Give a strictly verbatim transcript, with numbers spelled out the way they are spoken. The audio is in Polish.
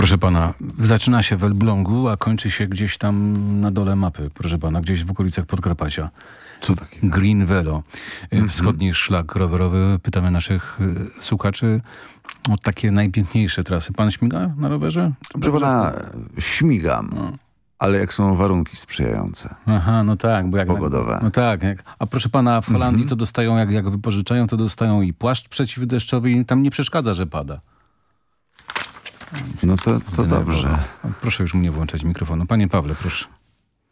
Proszę pana, zaczyna się w Elblągu, a kończy się gdzieś tam na dole mapy, proszę pana, gdzieś w okolicach Podkarpacia. Co takiego? Green Velo, Mhm. wschodni szlak rowerowy. Pytamy naszych y, słuchaczy o takie najpiękniejsze trasy. Pan śmiga na rowerze? Proszę pana, śmigam, No. ale jak są warunki sprzyjające. Aha, no tak. Bo jak Pogodowe. No tak. Jak, a proszę pana, w Holandii Mhm. to dostają, jak, jak wypożyczają, to dostają i płaszcz przeciwdeszczowy i tam nie przeszkadza, że pada. No to, to dobrze. Proszę już mnie włączać mikrofonu. Panie Pawle, proszę.